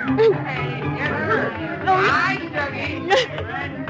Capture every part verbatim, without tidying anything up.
Hey, get her. Hi, Dougie.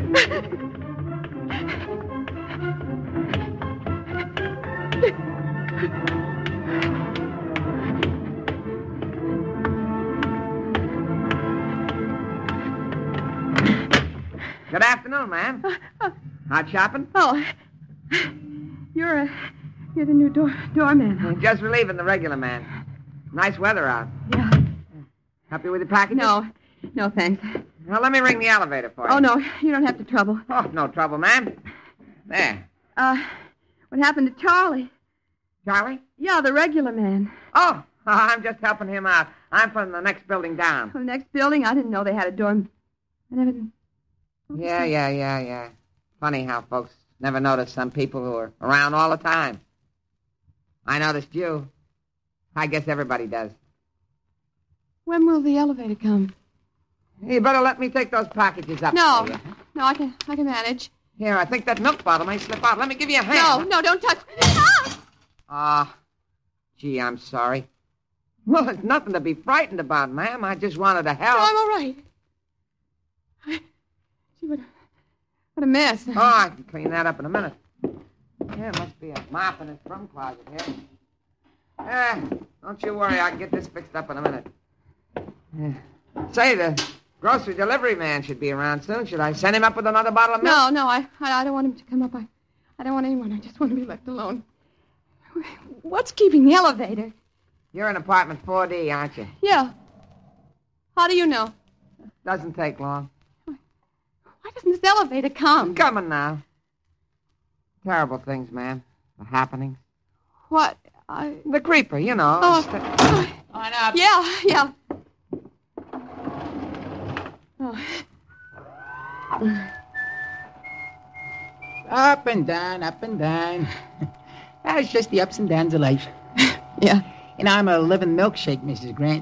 Good afternoon, ma'am. Uh, uh, Out shopping? Oh, you're a, you're the new door, doorman. Just relieving the regular man. Nice weather out. Yeah. Help you with your packages? No, no, thanks. Well, let me ring the elevator for you. Oh, no, you don't have to trouble. Oh, no trouble, ma'am. There. Uh, what happened to Charlie? Charlie? Yeah, the regular man. Oh, I'm just helping him out. I'm from the next building down. Oh, the next building? I didn't know they had a door. I never... Yeah, yeah, yeah, yeah. Funny how folks never notice some people who are around all the time. I noticed you. I guess everybody does. When will the elevator come? You better let me take those packages up. No, for you. no, I can, I can manage. Here, I think that milk bottle may slip out. Let me give you a No, hand. no, don't touch. Ah! Ah, uh, gee, I'm sorry. Well, it's nothing to be frightened about, ma'am. I just wanted to help. No, I'm all right. I, gee, what, what a mess. Oh, I can clean that up in a minute. There must be a mop in his broom closet here. Eh, don't you worry. I can get this fixed up in a minute. Yeah. Say, the grocery delivery man should be around soon. Should I send him up with another bottle of milk? No, no, I, I, I don't want him to come up. I, I don't want anyone. I just want to be left alone. What's keeping the elevator? You're in apartment four D, aren't you? Yeah. How do you know? Doesn't take long. Why doesn't this elevator come? It's coming now. Terrible things, ma'am. The happenings. What? I... The creeper, you know. Oh. St- On up. Yeah, yeah. Oh. Up and down, up and down. That's just the ups and downs of life. Yeah. And I'm a living milkshake, Missus Grant.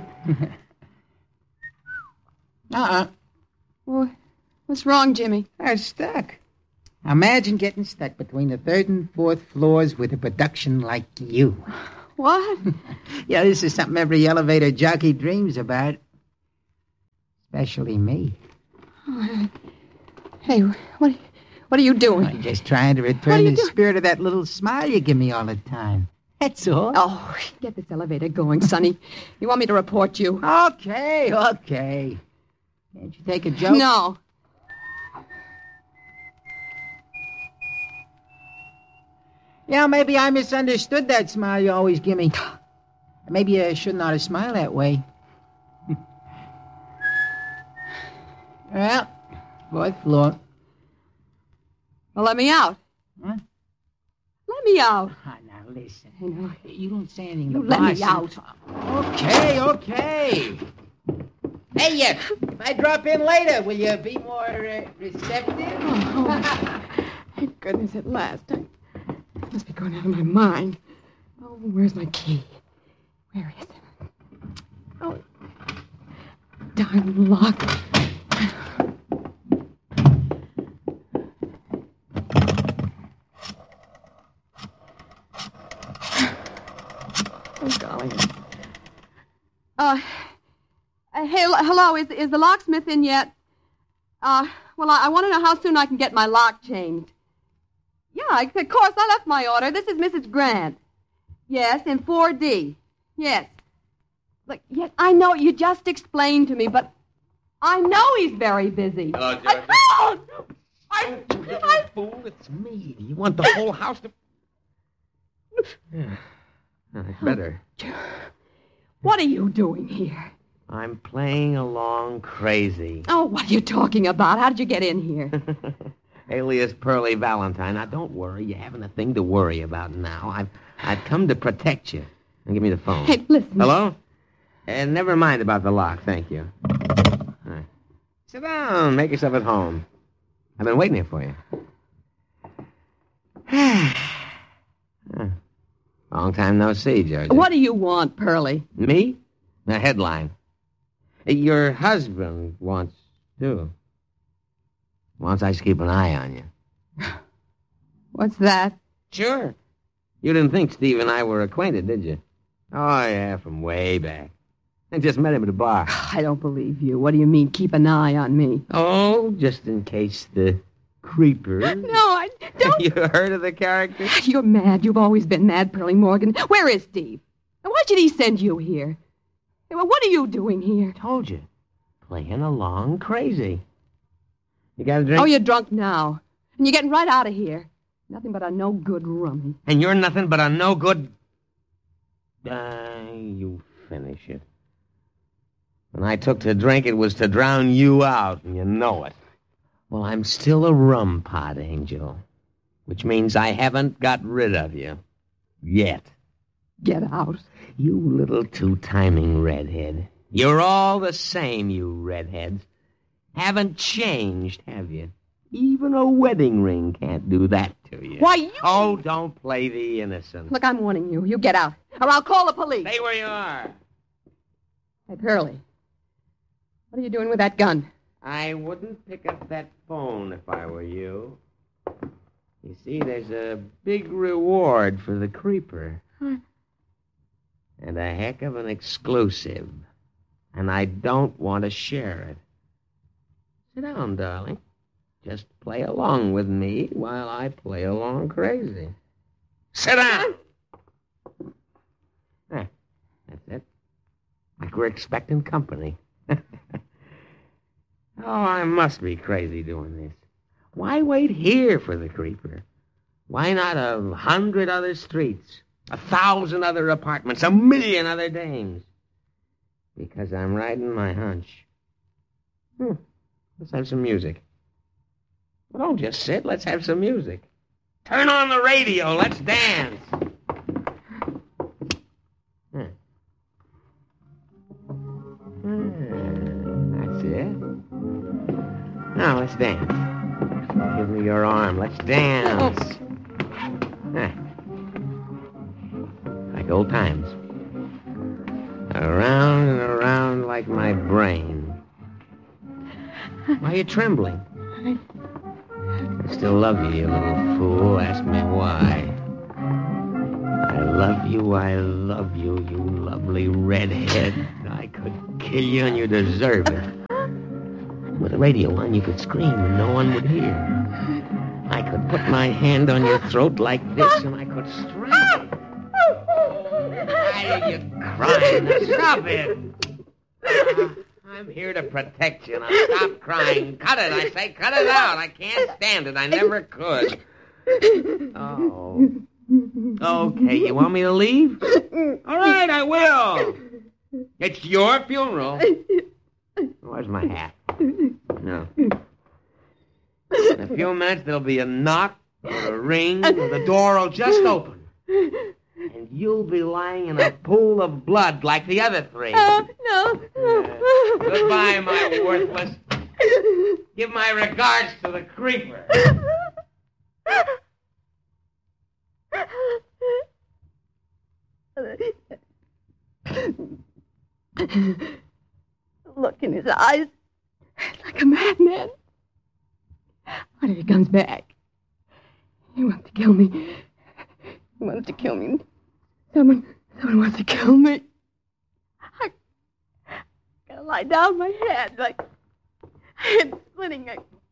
uh-uh. Well, what's wrong, Jimmy? I'm stuck. Imagine getting stuck between the third and fourth floors with a production like you. What? Yeah, this is something every elevator jockey dreams about. Especially me. Oh, hey, what, what are you doing? I'm just trying to What are return you the doing? spirit of that little smile you give me all the time. That's all. Oh, get this elevator going, Sonny. You want me to report you? Okay, okay. Can't you take a joke? No. Yeah, maybe I misunderstood that smile you always give me. Maybe I shouldn't ought to smile that way. Well, fourth floor. Well, let me out. Huh? Let me out. Ah, now listen. I know. You don't say anything You to let me boss. out. Okay, okay. Hey, uh, if I drop in later, will you be more uh, receptive? Oh, thank goodness at last. I must be going out of my mind. Oh, where's my key? Where is it? Oh, darn lock. Oh, golly. Uh, uh, hey, l- hello, is, is the locksmith in yet? Uh, well, I, I want to know how soon I can get my lock changed. Yeah, of course, I left my order. This is Missus Grant. Yes, in four D. Yes. Look, yes, I know you just explained to me, but I know he's very busy. Oh, George. I, oh, I, You I, fool, it's me. You want the whole house to... Yeah. Uh, better. what are you doing here? I'm playing along crazy. Oh, what are you talking about? How did you get in here? Alias Pearly Valentine. Now, don't worry. You haven't a thing to worry about now. I've I've come to protect you. Now, give me the phone. Hey, listen. Hello? Uh, never mind about the lock. Thank you. All right. Sit down. Make yourself at home. I've been waiting here for you. Huh. Long time no see, George. What do you want, Pearlie? Me? A headline. Your husband wants, too. Wants I to keep an eye on you. What's that? I just met him at a bar. I don't believe you. What do you mean, keep an eye on me? Oh, just in case the creeper. No, I don't. You heard of the character? You're mad. You've always been mad, Pearlie Morgan. Where is Steve? And why should he send you here? Well, what are you doing here? Told you. Playing along crazy. You got a drink? Oh, you're drunk now. And you're getting right out of here. Nothing but a no-good rummy. And you're nothing but a no-good... Uh, you finish it. When I took to drink, it was to drown you out, and you know it. Well, I'm still a rum pot angel, which means I haven't got rid of you. Yet. Get out. You little two-timing redhead. You're all the same, you redheads. Haven't changed, have you? Even a wedding ring can't do that to you. Why, you... Oh, don't play the innocent. Look, I'm warning you. You get out, or I'll call the police. Stay where you are. Hey, Pearlie. What are you doing with that gun? I wouldn't pick up that phone if I were you. You see, there's a big reward for the creeper. Huh? And a heck of an exclusive. And I don't want to share it. Sit down, darling. Just play along with me while I play along crazy. Sit down! There. That's it. Like we're expecting company. Oh, I must be crazy doing this. Why wait here for the creeper? Why not a hundred other streets, a thousand other apartments, a million other dames? Because I'm riding my hunch. Hmm. Let's have some music. Well, don't just sit. Let's have some music. Turn on the radio. Let's dance. Hmm. Hmm, that's it. Now, let's dance. Give me your arm. Let's dance. Huh. Like old times. Around and around like my brain. Why are you trembling? I still love you, you little fool. Ask me why. I love you, I love you, you lovely redhead. I could kill you and you deserve it. With the radio on, you could scream and no one would hear. I could put my hand on your throat like this and I could strangle. Why are you crying? Now, stop it. Uh, I'm here to protect you. Now stop crying. Cut it, I say. Cut it out. I can't stand it. I never could. Oh. Okay, you want me to leave? All right, I will. It's your funeral. Where's my hat? No. In a few minutes, there'll be a knock or a ring, or the door will just open. And you'll be lying in a pool of blood like the other three. Oh, no. Uh, goodbye, my worthless. Give my regards to the creeper. Look in his eyes. It's like a madman. What if he comes back? He wants to kill me. He wants to kill me. Someone, someone wants to kill me. I gotta lie down on my head, like head splitting.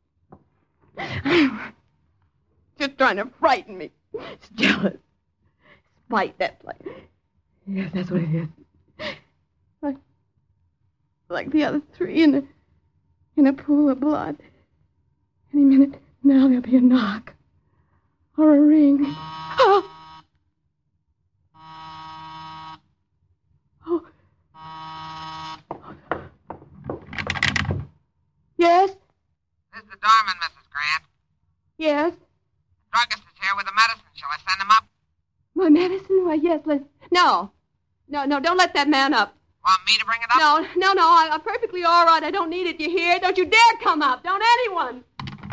I, just trying to frighten me. It's jealous. Spite, that's like... Yes, that's what it is. Like, like the other three in a, in a pool of blood. Any minute now there'll be a knock. Or a ring. Oh! Oh. Yes? This is the doorman, Missus Grant. Yes? The druggist is here with the medicine. Shall I send him up? My medicine? Why, yes, let's... No. No, no, don't let that man up. Want me to bring it up? No, no, no, I, I'm perfectly all right. I don't need it, you hear? Don't you dare come up. Don't anyone.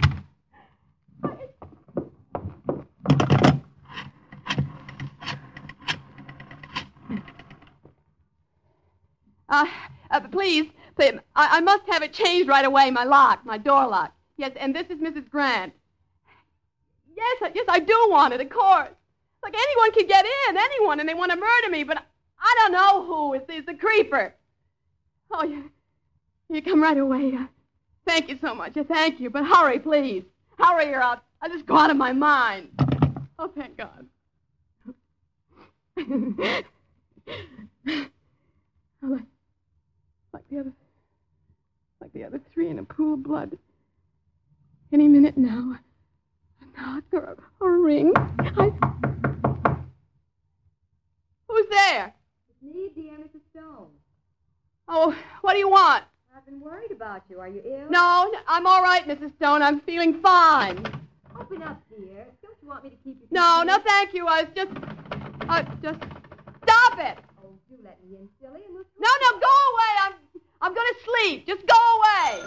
Uh, uh, please, please, I, I must have it changed right away, my lock, my door lock. Yes, and this is Missus Grant. Yes, I- yes, I do want it, of course. Like, anyone can get in, anyone, and they want to murder me, but I don't know who. It's, it's the creeper. Oh, you, you come right away. Uh, thank you so much. Uh, thank you. But hurry, please. Hurry or I'll, I'll just go out of my mind. Oh, thank God. Oh, like, like the other, like the other three in a pool of blood. Any minute now. Now a, a ring. I... Who's there? It's me, dear Missus Stone. Oh, what do you want? I've been worried about you. Are you ill? No, I'm all right, Missus Stone. I'm feeling fine. Open up, dear. Don't you want me to keep you? No, no, thank you. I was just, I just, stop it. Oh, do let me in, silly, and we'll... No, no, go away. I'm, I'm going to sleep. Just go away.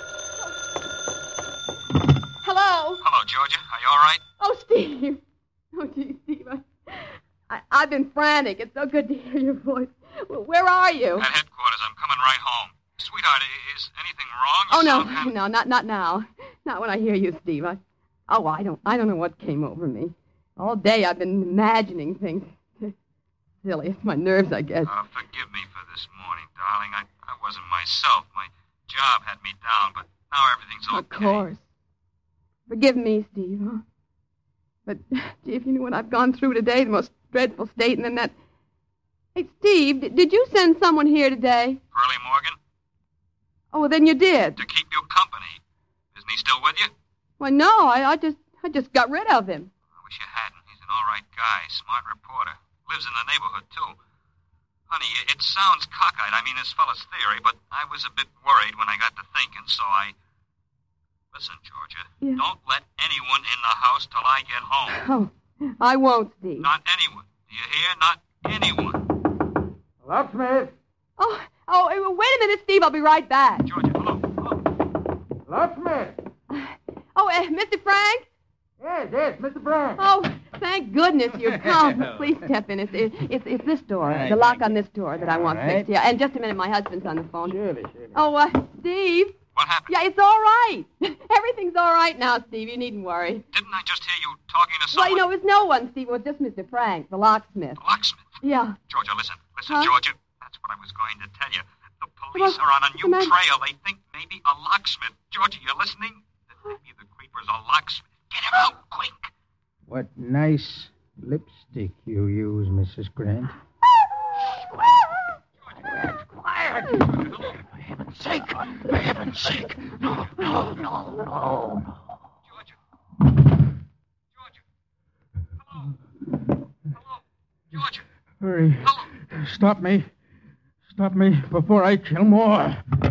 Hello. Hello, Georgia. Are you all right? Oh, Steve. Oh, gee, Steve. I, I, I've been frantic. It's so good to hear your voice. Where are you? At headquarters. I'm coming right home. Sweetheart, is anything wrong? You Oh, no, sound kind of- no, not not now. Not when I hear you, Steve. I, oh, I don't, I don't know what came over me. All day I've been imagining things. Silly. It's my nerves, I guess. Uh, forgive me for this morning, darling. I, I wasn't myself. My job had me down, but now everything's okay. Of course. Forgive me, Steve. Huh? But, gee, if you knew what I've gone through today, the most dreadful state, and then that... Hey, Steve, did, did you send someone here today? Pearlie Morgan? Oh, well, then you did. To keep you company. Isn't he still with you? Well, no, I, I just I just got rid of him. I wish you hadn't. He's an all-right guy, smart reporter. Lives in the neighborhood, too. Honey, it, it sounds cockeyed, I mean this fellow's theory, but I was a bit worried when I got to thinking, so I... Listen, Georgia, Yeah. don't let anyone in the house till I get home. Oh, I won't, Steve. Not anyone. Do you hear? Not anyone. Locksmith! Oh, oh, hey, well, wait a minute, Steve. I'll be right back. Georgia, hello. Hello. Locksmith! Oh, uh, Mister Frank? Yes, yes, Mister Brown. Oh, thank goodness you've come. Please step in. It's, it's, it's this door, Right, the lock thank on you. this door that I want All right. fixed. Yeah, and just a minute, my husband's on the phone. Surely, surely. Oh, uh, Steve? What happened? Yeah, it's all right. Everything's all right now, Steve. You needn't worry. Didn't I just hear you talking to Well, someone? you know, it was no one, Steve. It was just Mister Frank, the locksmith. The locksmith. Yeah. Georgia, listen. Listen, Huh? Georgia. That's what I was going to tell you. The police Well, are on a new come on. trail. They think maybe a locksmith. Georgia, you listening? That maybe the creeper's a locksmith. Get him out, quick. What nice lipstick you use, Missus Grant. Quiet. For heaven's sake! For heaven's sake! No, no, no, no, no. Georgia. Georgia. Hello. Hello. Georgia. Hurry. Hello. Stop me. Stop me before I kill more.